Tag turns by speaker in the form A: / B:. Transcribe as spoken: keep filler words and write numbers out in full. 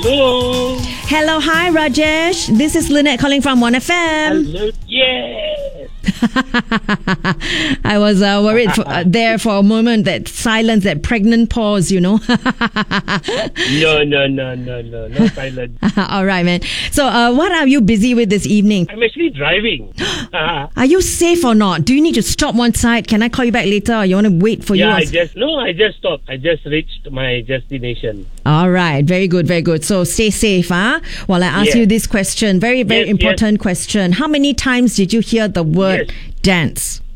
A: Hello.
B: Hello, hi Rajesh. This is Lynette calling from one F M.
A: Hello. Yes.
B: I was uh, worried for, uh, there for a moment, that silence, that pregnant pause, you know.
A: No, no, no, no, no, no silence.
B: All right, man. So, uh, what are you busy with this evening?
A: I'm actually driving.
B: Are you safe or not? Do you need to stop one side? Can I call you back later, or you want to wait for
A: yeah,
B: you?
A: I just no, I just stopped. I just reached my destination.
B: All right, very good, very good. So stay safe, huh? While I ask
A: Yes.
B: you this question, very, very
A: Yes,
B: important
A: yes.
B: question. How many times did you hear the word
A: Yes.
B: dance?